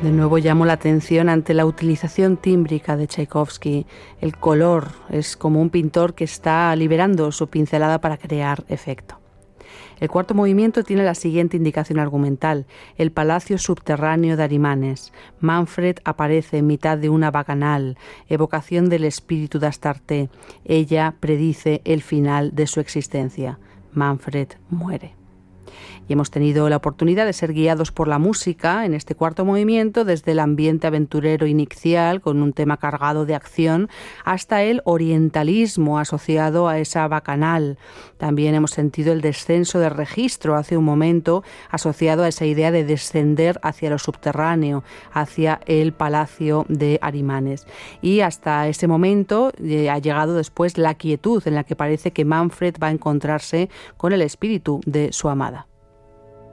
De nuevo llamo la atención ante la utilización tímbrica de Tchaikovsky. El color es como un pintor que está liberando su pincelada para crear efecto. El cuarto movimiento tiene la siguiente indicación argumental: el palacio subterráneo de Arimanes. Manfred aparece en mitad de una bacanal, evocación del espíritu de Astarte. Ella predice el final de su existencia. Manfred muere. Y hemos tenido la oportunidad de ser guiados por la música en este cuarto movimiento, desde el ambiente aventurero inicial, con un tema cargado de acción, hasta el orientalismo asociado a esa bacanal. También hemos sentido el descenso de registro hace un momento, asociado a esa idea de descender hacia lo subterráneo, hacia el palacio de Arimanes. Y hasta ese momento ha llegado después la quietud, en la que parece que Manfred va a encontrarse con el espíritu de su amada.